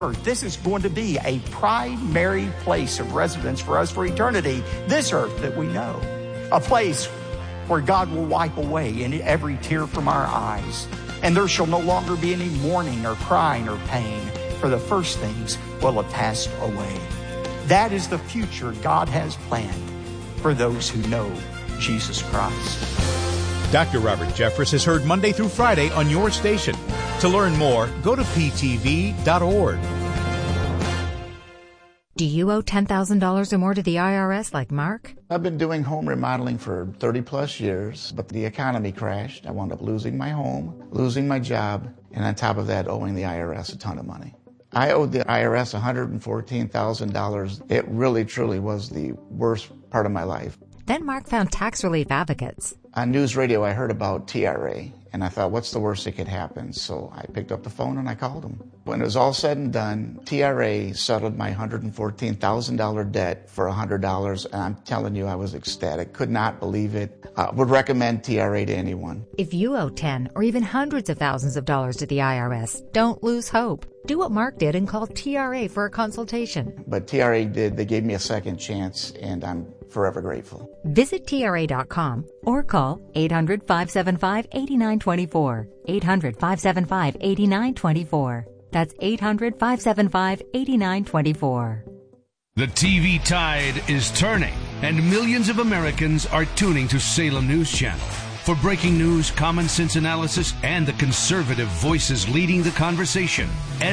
This is going to be a primary place of residence for us for eternity, this earth that we know. A place where God will wipe away every tear from our eyes. And there shall no longer be any mourning or crying or pain, for the first things will have passed away. That is the future God has planned for those who know Jesus Christ. Dr. Robert Jeffress is heard Monday through Friday on your station. To learn more, go to ptv.org. Do you owe $10,000 or more to the IRS like Mark? I've been doing home remodeling for 30 plus years, but the economy crashed. I wound up losing my home, losing my job, and on top of that, owing the IRS a ton of money. I owed the IRS $114,000. It really, truly was the worst part of my life. Then Mark found tax relief advocates. On news radio, I heard about TRA, and I thought, what's the worst that could happen? So I picked up the phone and I called them. When it was all said and done, TRA settled my $114,000 debt for $100, and I'm telling you, I was ecstatic. Could not believe it. Would recommend TRA to anyone. If you owe 10 or even hundreds of thousands of dollars to the IRS, don't lose hope. Do what Mark did and call TRA for a consultation. But TRA did. They gave me a second chance, and I'm forever grateful. Visit TRA.com or call 800-575-8924. 800-575-8924. That's 800-575-8924. The TV tide is turning, and millions of Americans are tuning to Salem News Channel. For breaking news, common sense analysis, and the conservative voices leading the conversation,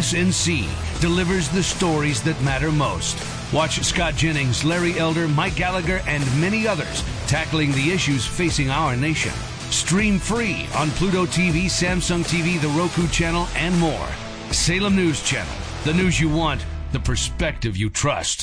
SNC delivers the stories that matter most. Watch Scott Jennings, Larry Elder, Mike Gallagher, and many others tackling the issues facing our nation. Stream free on Pluto TV, Samsung TV, the Roku channel, and more. Salem News Channel. The news you want, the perspective you trust.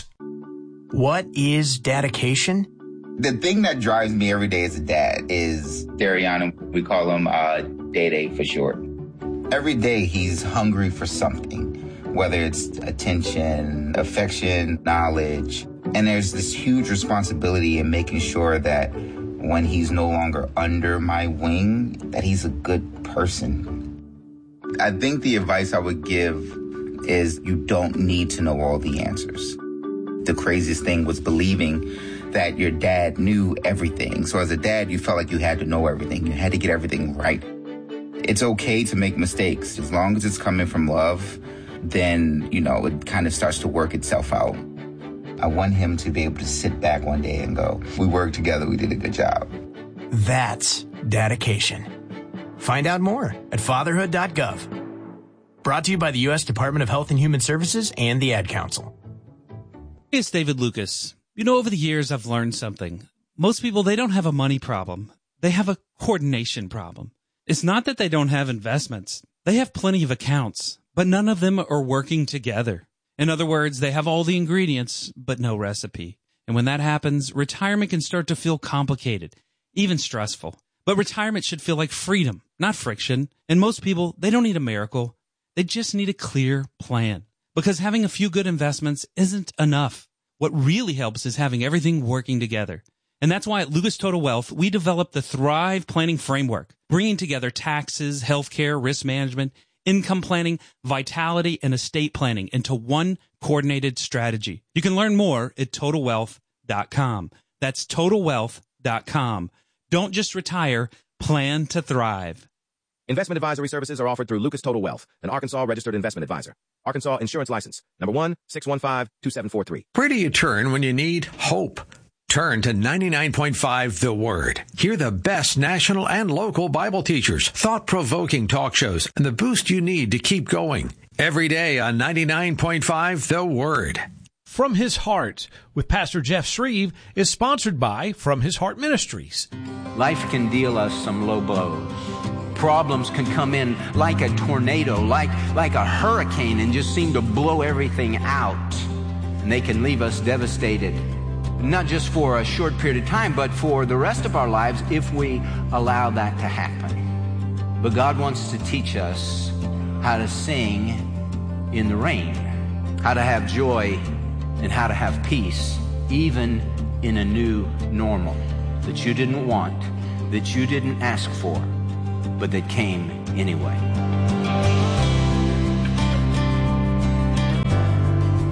What is dedication? The thing that drives me every day as a dad is Dariana. We call him Day for short. Every day he's hungry for something, whether it's attention, affection, knowledge. And there's this huge responsibility in making sure that when he's no longer under my wing, that he's a good person. I think the advice I would give is you don't need to know all the answers. The craziest thing was believing that your dad knew everything. So as a dad, you felt like you had to know everything. You had to get everything right. It's okay to make mistakes. As long as it's coming from love, then, it kind of starts to work itself out. I want him to be able to sit back one day and go, we worked together, we did a good job. That's dedication. Find out more at fatherhood.gov. Brought to you by the U.S. Department of Health and Human Services and the Ad Council. Hey, it's David Lucas. Over the years, I've learned something. Most people, they don't have a money problem. They have a coordination problem. It's not that they don't have investments. They have plenty of accounts, but none of them are working together. In other words, they have all the ingredients, but no recipe. And when that happens, retirement can start to feel complicated, even stressful. But retirement should feel like freedom, not friction. And most people, they don't need a miracle. They just need a clear plan. Because having a few good investments isn't enough. What really helps is having everything working together. And that's why at Lucas Total Wealth, we developed the Thrive Planning Framework, bringing together taxes, healthcare, risk management, income planning, vitality, and estate planning into one coordinated strategy. You can learn more at TotalWealth.com. That's TotalWealth.com. Don't just retire, plan to thrive. Investment advisory services are offered through Lucas Total Wealth, an Arkansas registered investment advisor. Arkansas Insurance License, number 1-615-2743. Where do you turn when you need hope? Turn to 99.5 The Word. Hear the best national and local Bible teachers, thought-provoking talk shows, and the boost you need to keep going. Every day on 99.5 The Word. From His Heart with Pastor Jeff Shreve is sponsored by From His Heart Ministries. Life can deal us some low blows. Problems can come in like a tornado, like a hurricane, and just seem to blow everything out. And they can leave us devastated, not just for a short period of time, but for the rest of our lives if we allow that to happen. But God wants to teach us how to sing in the rain, how to have joy, and how to have peace, even in a new normal that you didn't want, that you didn't ask for, but that came anyway.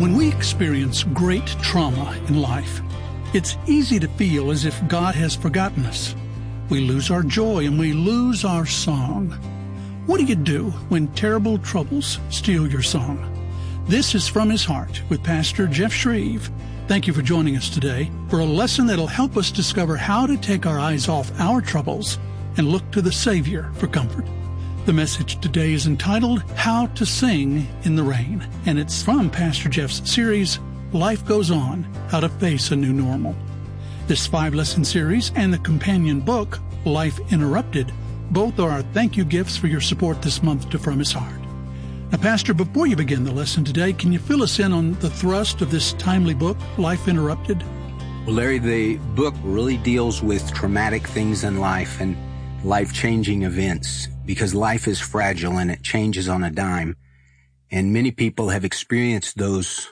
When we experience great trauma in life, it's easy to feel as if God has forgotten us. We lose our joy and we lose our song. What do you do when terrible troubles steal your song? This is From His Heart with Pastor Jeff Shreve. Thank you for joining us today for a lesson that'll help us discover how to take our eyes off our troubles and look to the Savior for comfort. The message today is entitled, How to Sing in the Rain, and it's from Pastor Jeff's series, Life Goes On, How to Face a New Normal. This 5-lesson series and the companion book, Life Interrupted, both are our thank you gifts for your support this month to From His Heart. Now, Pastor, before you begin the lesson today, can you fill us in on the thrust of this timely book, Life Interrupted? Well, Larry, the book really deals with traumatic things in life and life-changing events, because life is fragile and it changes on a dime. And many people have experienced those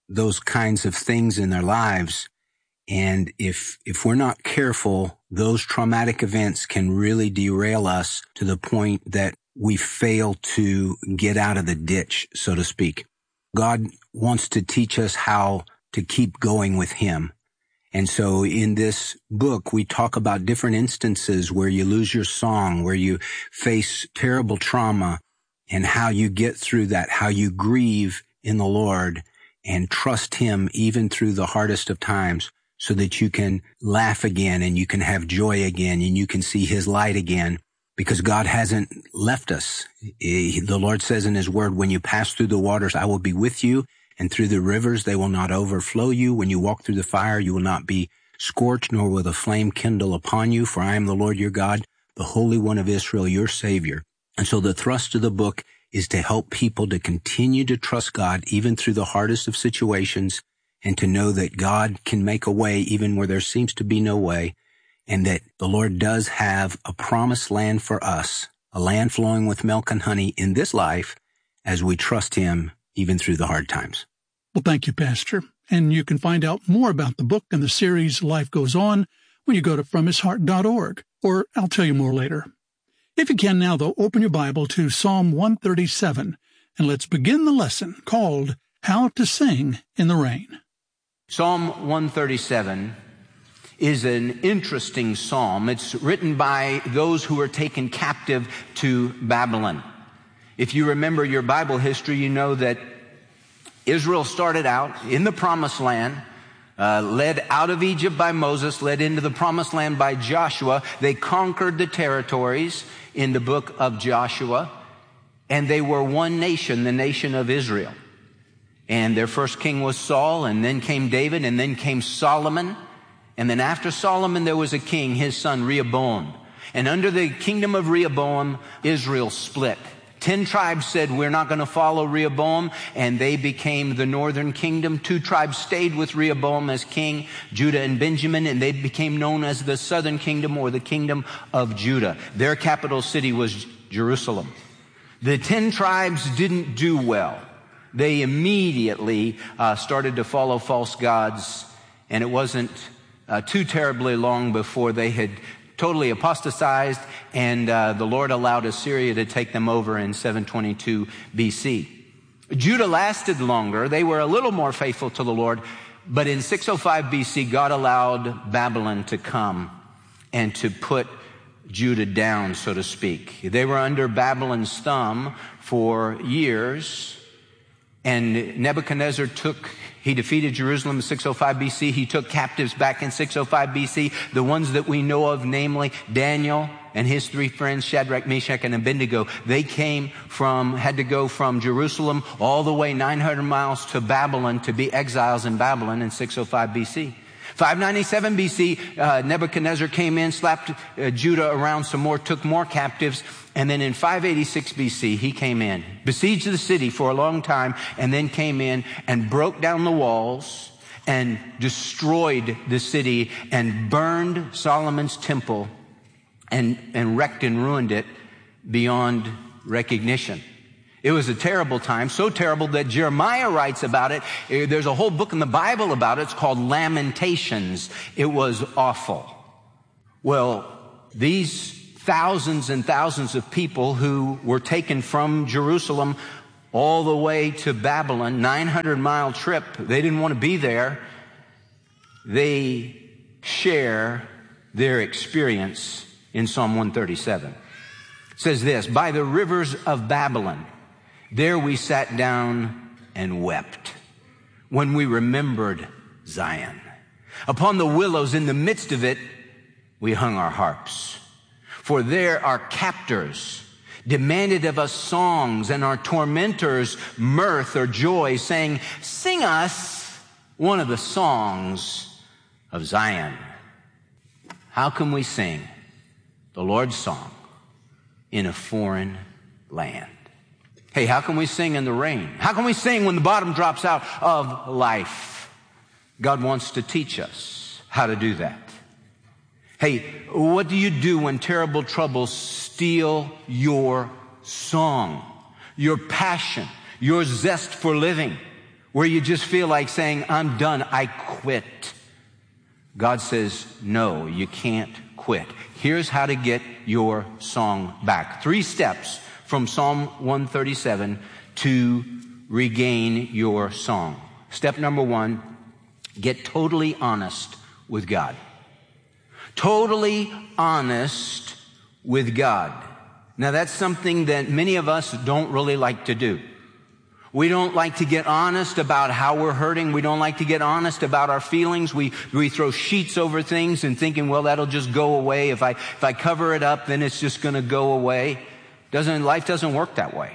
kinds of things in their lives. And if we're not careful, those traumatic events can really derail us to the point that we fail to get out of the ditch, so to speak. God wants to teach us how to keep going with Him. And so in this book, we talk about different instances where you lose your song, where you face terrible trauma, and how you get through that, how you grieve in the Lord and trust Him even through the hardest of times, so that you can laugh again and you can have joy again and you can see His light again, because God hasn't left us. The Lord says in His word, when you pass through the waters, I will be with you. And through the rivers, they will not overflow you. When you walk through the fire, you will not be scorched, nor will the flame kindle upon you. For I am the Lord your God, the Holy One of Israel, your Savior. And so the thrust of the book is to help people to continue to trust God, even through the hardest of situations, and to know that God can make a way even where there seems to be no way, and that the Lord does have a promised land for us, a land flowing with milk and honey in this life, as we trust Him even through the hard times. Well, thank you, Pastor. And you can find out more about the book and the series Life Goes On when you go to FromHisHeart.org, or I'll tell you more later. If you can now, though, open your Bible to Psalm 137, and let's begin the lesson called How to Sing in the Rain. Psalm 137 is an interesting psalm. It's written by those who were taken captive to Babylon. If you remember your Bible history, you know that Israel started out in the Promised Land, led out of Egypt by Moses, led into the Promised Land by Joshua. They conquered the territories in the book of Joshua, and they were one nation, the nation of Israel. And their first king was Saul, and then came David, and then came Solomon. And then after Solomon, there was a king, his son Rehoboam. And under the kingdom of Rehoboam, Israel split. 10 tribes said, we're not going to follow Rehoboam, and they became the northern kingdom. 2 tribes stayed with Rehoboam as king, Judah and Benjamin, and they became known as the southern kingdom, or the kingdom of Judah. Their capital city was Jerusalem. The 10 tribes didn't do well. They immediately started to follow false gods, and it wasn't too terribly long before they had totally apostatized, and the Lord allowed Assyria to take them over in 722 BC. Judah lasted longer. They were a little more faithful to the Lord, but in 605 BC, God allowed Babylon to come and to put Judah down, so to speak. They were under Babylon's thumb for years, and Nebuchadnezzar he defeated Jerusalem in 605 BC. He took captives back in 605 BC, the ones that we know of, namely Daniel and his 3 friends, Shadrach, Meshach, and Abednego. They had to go from Jerusalem all the way 900 miles to Babylon to be exiles in Babylon in 605 BC. 597 BC, Nebuchadnezzar came in, slapped Judah around some more, took more captives. And then in 586 BC, he came in, besieged the city for a long time, and then came in and broke down the walls and destroyed the city and burned Solomon's temple and wrecked and ruined it beyond recognition. It was a terrible time, so terrible that Jeremiah writes about it. There's a whole book in the Bible about it. It's called Lamentations. It was awful. Well, these thousands and thousands of people who were taken from Jerusalem all the way to Babylon, 900-mile trip. They didn't want to be there. They share their experience in Psalm 137. It says this, by the rivers of Babylon, there we sat down and wept when we remembered Zion. Upon the willows in the midst of it, we hung our harps. For there our captors demanded of us songs, and our tormentors mirth or joy, saying, sing us one of the songs of Zion. How can we sing the Lord's song in a foreign land? Hey, how can we sing in the rain? How can we sing when the bottom drops out of life? God wants to teach us how to do that. Hey, what do you do when terrible troubles steal your song, your passion, your zest for living, where you just feel like saying, I'm done, I quit? God says, no, you can't quit. Here's how to get your song back. 3 steps from Psalm 137 to regain your song. Step number 1, get totally honest with God. Totally honest with God. Now that's something that many of us don't really like to do. We don't like to get honest about how we're hurting. We don't like to get honest about our feelings. We throw sheets over things and thinking, well, that'll just go away. If I cover it up, then it's just going to go away. Life doesn't work that way.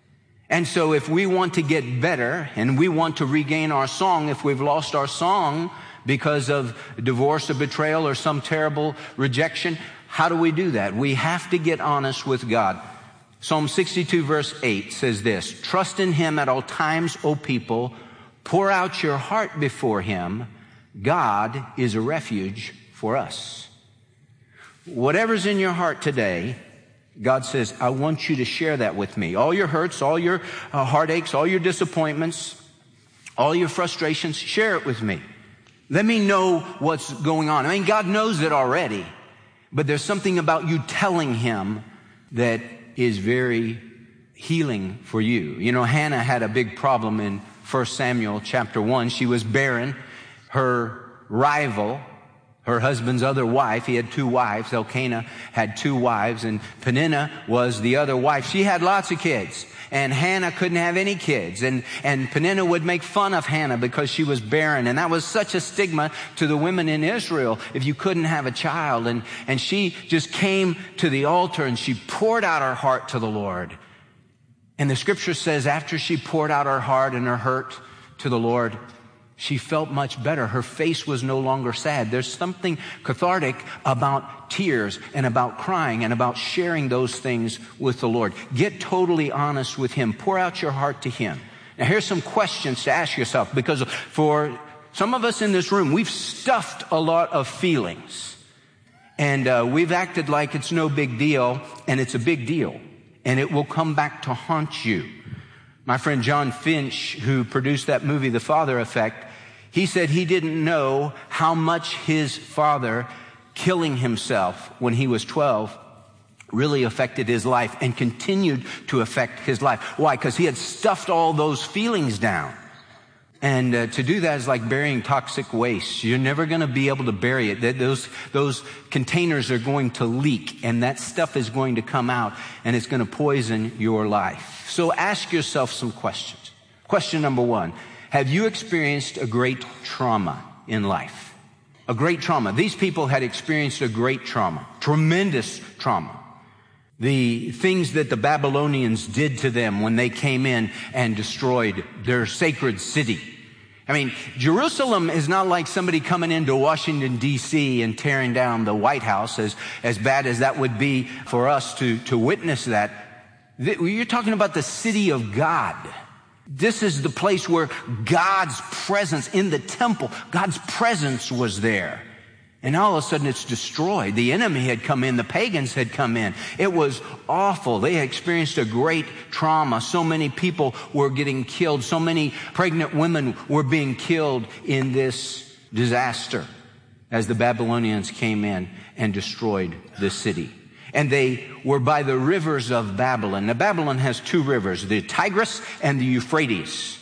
And so if we want to get better and we want to regain our song, if we've lost our song because of divorce or betrayal or some terrible rejection, how do we do that? We have to get honest with God. Psalm 62 verse 8 says this, trust in Him at all times, O people. Pour out your heart before Him. God is a refuge for us. Whatever's in your heart today, God says, I want you to share that with me. All your hurts, all your heartaches, all your disappointments, all your frustrations, share it with me. Let me know what's going on. I mean, God knows it already, but there's something about you telling Him that is very healing for you. You know, Hannah had a big problem in 1 Samuel chapter 1. She was barren. Her rival, her husband's other wife, he had 2 wives. Elkanah had 2 wives, and Peninnah was the other wife. She had lots of kids, and Hannah couldn't have any kids. And Peninnah would make fun of Hannah because she was barren. And that was such a stigma to the women in Israel if you couldn't have a child. And she just came to the altar and she poured out her heart to the Lord. And the scripture says after she poured out her heart and her hurt to the Lord, she felt much better. Her face was no longer sad. There's something cathartic about tears and about crying and about sharing those things with the Lord. Get totally honest with Him. Pour out your heart to Him. Now here's some questions to ask yourself, because for some of us in this room, we've stuffed a lot of feelings. And we've acted like it's no big deal, and it's a big deal. And it will come back to haunt you. My friend John Finch, who produced that movie, The Father Effect, he said he didn't know how much his father killing himself when he was 12 really affected his life and continued to affect his life. Why? Because he had stuffed all those feelings down. And to do that is like burying toxic waste. You're never going to be able to bury it. Those containers are going to leak, and that stuff is going to come out, and it's going to poison your life. So ask yourself some questions. Question number 1. Have you experienced a great trauma in life? A great trauma. These people had experienced a great trauma, tremendous trauma. The things that the Babylonians did to them when they came in and destroyed their sacred city. I mean, Jerusalem is not like somebody coming into Washington, D.C. and tearing down the White House, as bad as that would be for us to witness that. You're talking about the city of God. This is the place where God's presence in the temple, God's presence was there. And all of a sudden it's destroyed. The enemy had come in. The pagans had come in. It was awful. They had experienced a great trauma. So many people were getting killed. So many pregnant women were being killed in this disaster as the Babylonians came in and destroyed the city. And they were by the rivers of Babylon. Now, Babylon has two rivers, the Tigris and the Euphrates.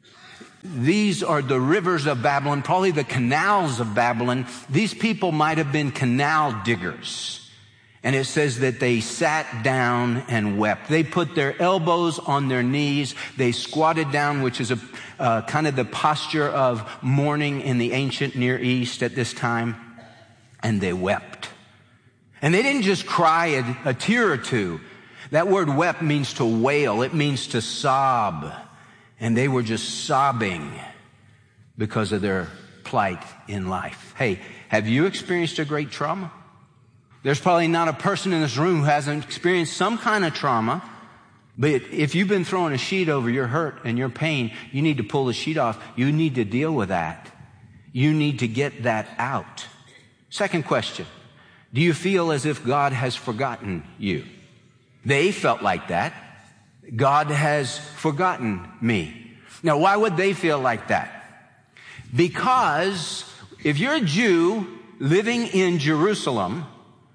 These are the rivers of Babylon, probably the canals of Babylon. These people might have been canal diggers. And it says that they sat down and wept. They put their elbows on their knees. They squatted down, which is a kind of the posture of mourning in the ancient Near East at this time. And they wept. And they didn't just cry a tear or two. That word wept means to wail. It means to sob. And they were just sobbing because of their plight in life. Hey, have you experienced a great trauma? There's probably not a person in this room who hasn't experienced some kind of trauma. But if you've been throwing a sheet over your hurt and your pain, you need to pull the sheet off. You need to deal with that. You need to get that out. Second question. Do you feel as if God has forgotten you? They felt like that. God has forgotten me. Now, why would they feel like that? Because if you're a Jew living in Jerusalem,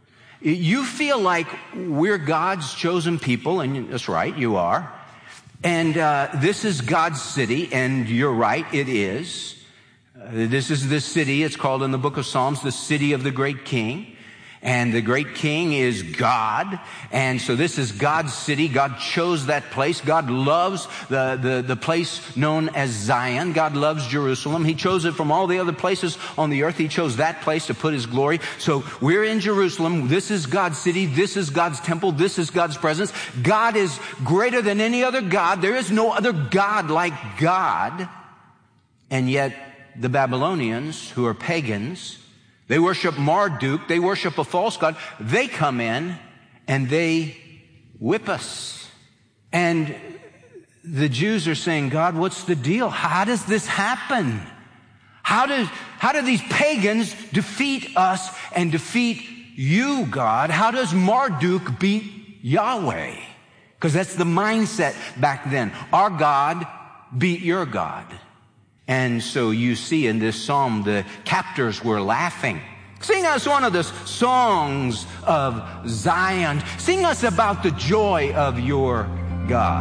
you feel like we're God's chosen people, and that's right, you are. And this is God's city, and you're right, it is. This is the city, it's called in the book of Psalms, the city of the great king. And the great king is God. And so this is God's city. God chose that place. God loves the place known as Zion. God loves Jerusalem. He chose it from all the other places on the earth. He chose that place to put his glory. So we're in Jerusalem. This is God's city. This is God's temple. This is God's presence. God is greater than any other God. There is no other God like God. And yet the Babylonians, who are pagans, they worship Marduk. They worship a false god. They come in and they whip us. And the Jews are saying, God, what's the deal? How does this happen? How do these pagans defeat us and defeat you, God? How does Marduk beat Yahweh? Because that's the mindset back then. Our God beat your God. And so you see in this psalm, the captors were laughing. Sing us one of the songs of Zion. Sing us about the joy of your God.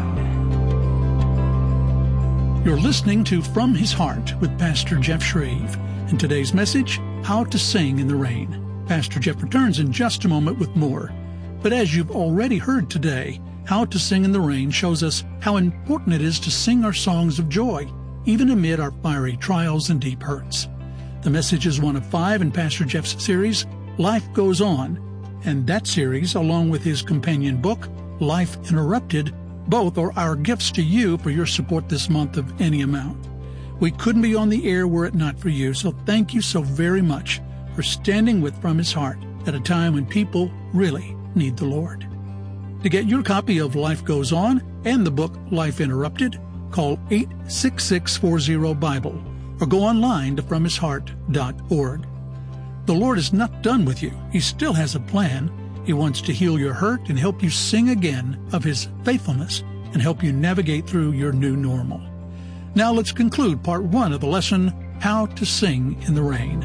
You're listening to From His Heart with Pastor Jeff Shreve. And today's message, How to Sing in the Rain. Pastor Jeff returns in just a moment with more. But as you've already heard today, How to Sing in the Rain shows us how important it is to sing our songs of joy, even amid our fiery trials and deep hurts. The message is one of 5 in Pastor Jeff's series, Life Goes On. And that series, along with his companion book, Life Interrupted, both are our gifts to you for your support this month of any amount. We couldn't be on the air were it not for you, so thank you so very much for standing with From His Heart at a time when people really need the Lord. To get your copy of Life Goes On and the book Life Interrupted, call 866-40-BIBLE or go online to FromHisHeart.org. The Lord is not done with you. He still has a plan. He wants to heal your hurt and help you sing again of His faithfulness and help you navigate through your new normal. Now let's conclude part 1 of the lesson, How to Sing in the Rain.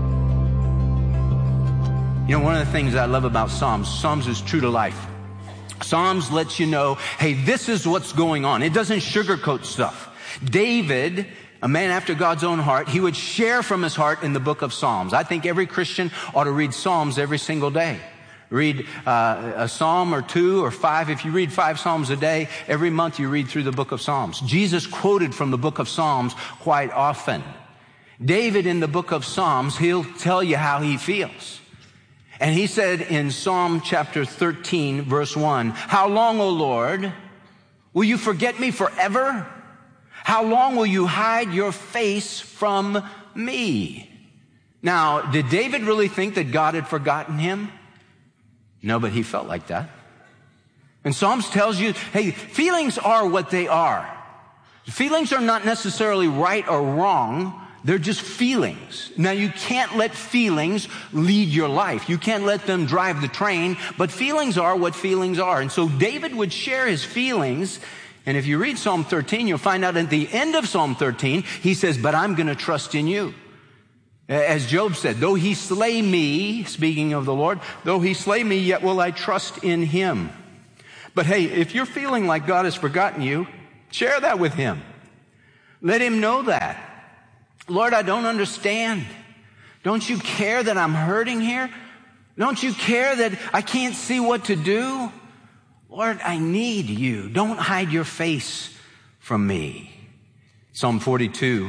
You know, one of the things I love about Psalms is true to life. Psalms lets you know, hey, this is what's going on. It doesn't sugarcoat stuff. David, a man after God's own heart, he would share from his heart in the book of Psalms. I think every Christian ought to read Psalms every single day. Read a psalm or 2 or 5. If you read 5 psalms a day, every month you read through the book of Psalms. Jesus quoted from the book of Psalms quite often. David in the book of Psalms, he'll tell you how he feels. And he said in Psalm chapter 13, verse 1, how long, O Lord, will you forget me forever? How long will you hide your face from me? Now, did David really think that God had forgotten him? No, but he felt like that. And Psalms tells you, hey, feelings are what they are. Feelings are not necessarily right or wrong. They're just feelings. Now, you can't let feelings lead your life. You can't let them drive the train, but feelings are what feelings are. And so David would share his feelings. And if you read Psalm 13, you'll find out at the end of Psalm 13, he says, but I'm going to trust in you. As Job said, though he slay me, speaking of the Lord, though he slay me, yet will I trust in him. But hey, if you're feeling like God has forgotten you, share that with him. Let him know that. Lord, I don't understand. Don't you care that I'm hurting here? Don't you care that I can't see what to do? Lord, I need you. Don't hide your face from me. Psalm 42,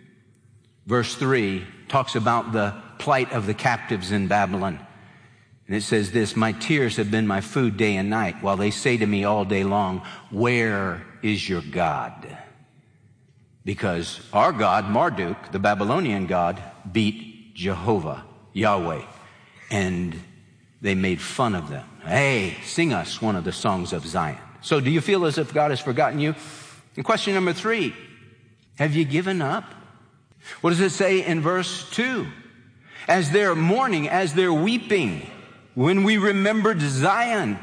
verse 3, talks about the plight of the captives in Babylon. And it says this, my tears have been my food day and night, while they say to me all day long, where is your God? Because our God, Marduk, the Babylonian God, beat Jehovah, Yahweh, and they made fun of them. Hey, sing us one of the songs of Zion. So do you feel as if God has forgotten you? And question number 3, have you given up? What does it say in verse 2? As they're mourning, as they're weeping, when we remembered Zion,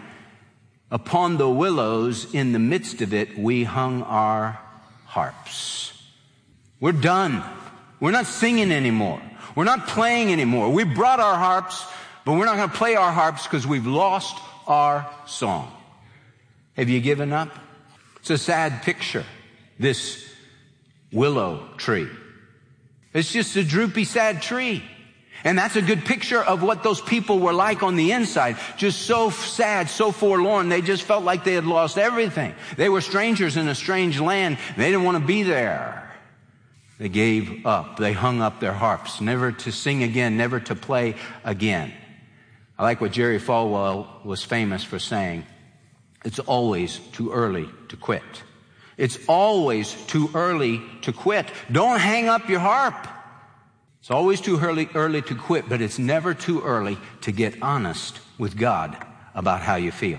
upon the willows in the midst of it, we hung our harps. We're done. We're not singing anymore. We're not playing anymore. We brought our harps, but we're not going to play our harps because we've lost our song. Have you given up? It's a sad picture, this willow tree. It's just a droopy, sad tree. And that's a good picture of what those people were like on the inside. Just so sad, so forlorn. They just felt like they had lost everything. They were strangers in a strange land. They didn't want to be there. They gave up. They hung up their harps, never to sing again, never to play again. I like what Jerry Falwell was famous for saying. It's always too early to quit. It's always too early to quit. Don't hang up your harp. It's always too early to quit, but it's never too early to get honest with God about how you feel.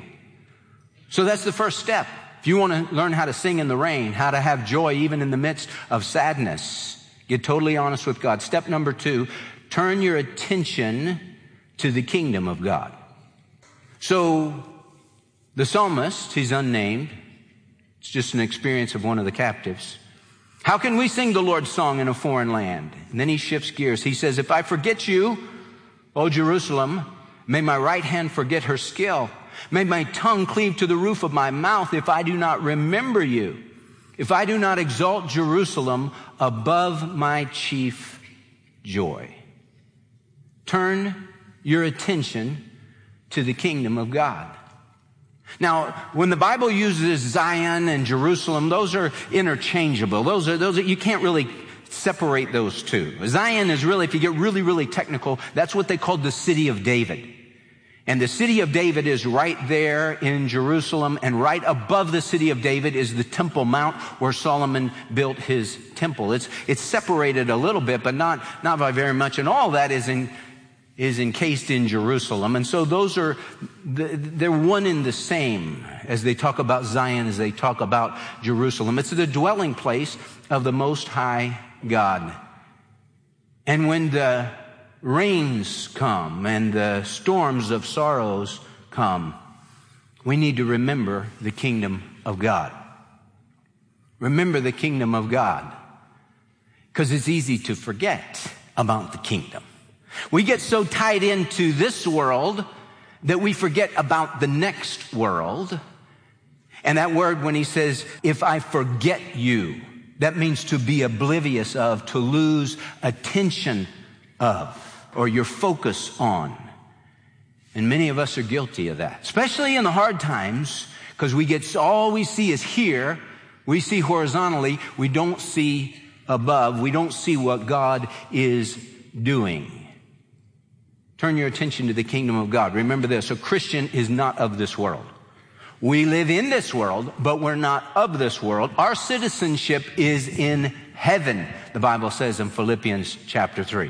So that's the first step. If you want to learn how to sing in the rain, how to have joy even in the midst of sadness, get totally honest with God. Step number 2, turn your attention to the kingdom of God. So the psalmist, he's unnamed. It's just an experience of one of the captives. How can we sing the Lord's song in a foreign land? And then he shifts gears. He says, if I forget you, O Jerusalem, may my right hand forget her skill. May my tongue cleave to the roof of my mouth if I do not remember you. If I do not exalt Jerusalem above my chief joy. Turn your attention to the kingdom of God. Now, when the Bible uses Zion and Jerusalem, those are interchangeable. Those are, you can't really separate those two. Zion is really, if you get really, really technical, that's what they called the city of David. And the city of David is right there in Jerusalem, and right above the city of David is the Temple Mount where Solomon built his temple. It's separated a little bit, but not by very much, and all that is encased in Jerusalem. And so they're one in the same as they talk about Zion, as they talk about Jerusalem. It's the dwelling place of the Most High God. And when the rains come and the storms of sorrows come, we need to remember the kingdom of God. Remember the kingdom of God, because it's easy to forget about the kingdom. We get so tied into this world that we forget about the next world. And that word, when he says, if I forget you, that means to be oblivious of, to lose attention of, or your focus on. And many of us are guilty of that, especially in the hard times, because all we see is here. We see horizontally. We don't see above. We don't see what God is doing. Turn your attention to the kingdom of God. Remember this, a Christian is not of this world. We live in this world, but we're not of this world. Our citizenship is in heaven, the Bible says in Philippians chapter 3.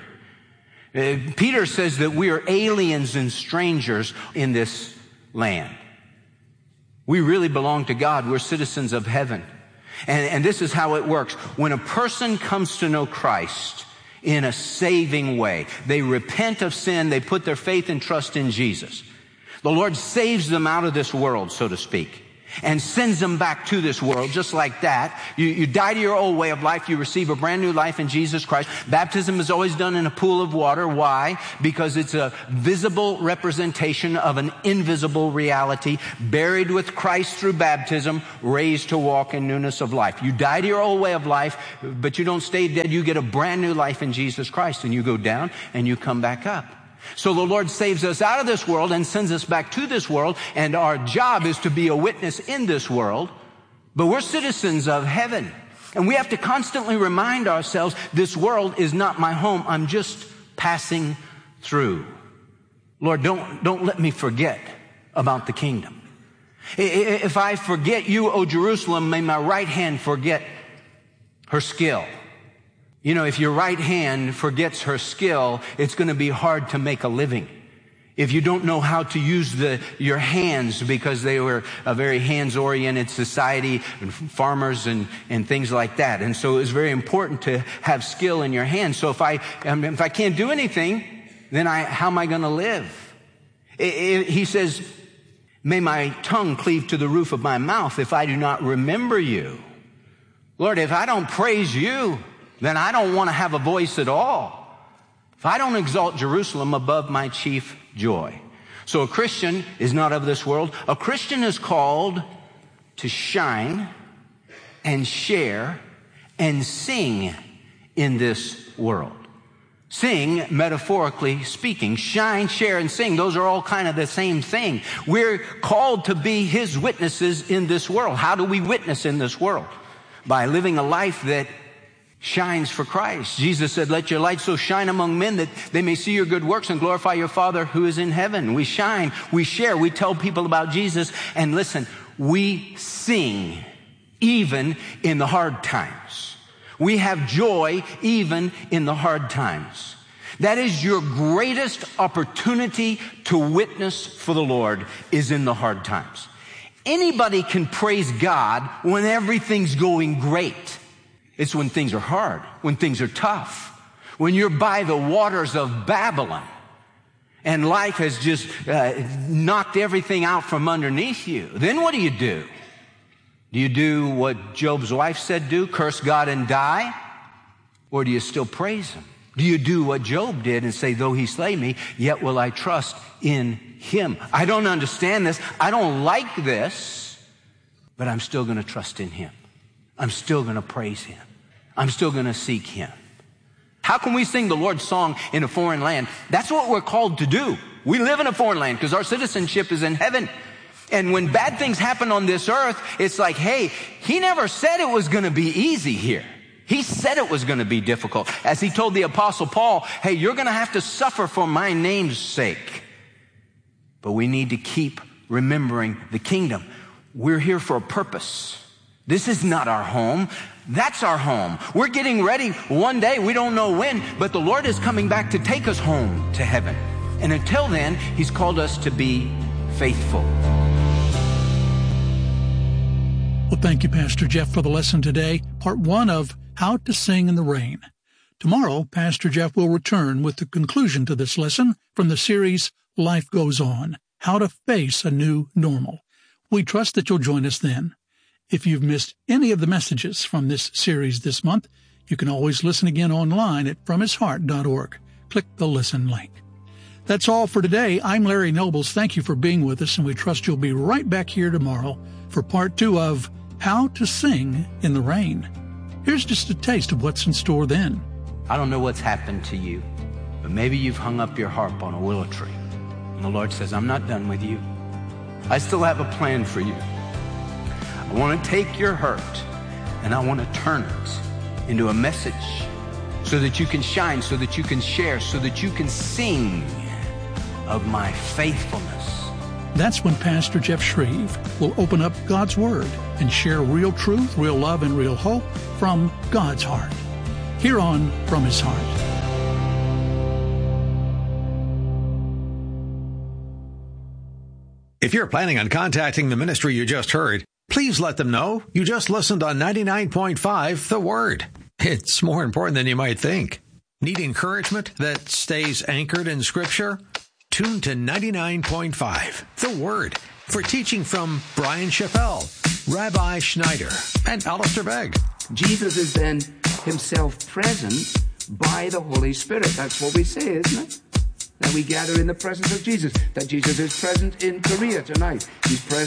Peter says that we are aliens and strangers in this land. We really belong to God. We're citizens of heaven. And this is how it works. When a person comes to know Christ in a saving way, they repent of sin, they put their faith and trust in Jesus. The Lord saves them out of this world, so to speak. and sends them back to this world just like that. You die to your old way of life. You receive a brand new life in Jesus Christ. Baptism is always done in a pool of water. Why? Because it's a visible representation of an invisible reality. Buried with Christ through baptism, raised to walk in newness of life. You die to your old way of life, but you don't stay dead. You get a brand new life in Jesus Christ, and you go down and you come back up. So the Lord saves us out of this world and sends us back to this world, and our job is to be a witness in this world. But we're citizens of heaven, and we have to constantly remind ourselves, this world is not my home. I'm just passing through. Lord, don't let me forget about the kingdom. If I forget you, O Jerusalem, may my right hand forget her skill. You know, if your right hand forgets her skill, it's going to be hard to make a living. If you don't know how to use your hands, because they were a very hands-oriented society, and farmers and things like that. And so it was very important to have skill in your hands. So if I can't do anything, then how am I going to live? He says, may my tongue cleave to the roof of my mouth if I do not remember you. Lord, if I don't praise you, then I don't want to have a voice at all. If I don't exalt Jerusalem above my chief joy. So a Christian is not of this world. A Christian is called to shine and share and sing in this world. Sing, metaphorically speaking. Shine, share, and sing. Those are all kind of the same thing. We're called to be His witnesses in this world. How do we witness in this world? By living a life that shines for Christ. Jesus said, let your light so shine among men that they may see your good works and glorify your Father who is in heaven. We shine, we share, we tell people about Jesus, and listen, we sing even in the hard times. We have joy even in the hard times. That is your greatest opportunity to witness for the Lord, is in the hard times. Anybody can praise God when everything's going great. It's when things are hard, when things are tough, when you're by the waters of Babylon and life has just knocked everything out from underneath you. Then what do? Do you do what Job's wife said do, curse God and die? Or do you still praise Him? Do you do what Job did and say, though He slay me, yet will I trust in Him? I don't understand this. I don't like this, but I'm still going to trust in Him. I'm still going to praise Him. I'm still going to seek Him. How can we sing the Lord's song in a foreign land? That's what we're called to do. We live in a foreign land because our citizenship is in heaven. And when bad things happen on this earth, it's like, hey, He never said it was going to be easy here. He said it was going to be difficult. As He told the Apostle Paul, hey, you're going to have to suffer for my name's sake. But we need to keep remembering the kingdom. We're here for a purpose. This is not our home. That's our home. We're getting ready one day. We don't know when, but the Lord is coming back to take us home to heaven. And until then, He's called us to be faithful. Well, thank you, Pastor Jeff, for the lesson today, part 1 of How to Sing in the Rain. Tomorrow, Pastor Jeff will return with the conclusion to this lesson from the series Life Goes On, How to Face a New Normal. We trust that you'll join us then. If you've missed any of the messages from this series this month, you can always listen again online at FromHisHeart.org. Click the listen link. That's all for today. I'm Larry Nobles. Thank you for being with us, and we trust you'll be right back here tomorrow for part 2 of How to Sing in the Rain. Here's just a taste of what's in store then. I don't know what's happened to you, but maybe you've hung up your harp on a willow tree. And the Lord says, I'm not done with you. I still have a plan for you. I want to take your hurt and I want to turn it into a message so that you can shine, so that you can share, so that you can sing of my faithfulness. That's when Pastor Jeff Shreve will open up God's Word and share real truth, real love, and real hope from God's heart. Here on From His Heart. If you're planning on contacting the ministry you just heard, please let them know you just listened on 99.5 The Word. It's more important than you might think. Need encouragement that stays anchored in Scripture? Tune to 99.5 The Word For teaching from Brian Chappell, Rabbi Schneider, and Alistair Begg. Jesus is then himself present by the Holy Spirit. That's what we say, isn't it? That we gather in the presence of Jesus. That Jesus is present in Korea tonight. He's present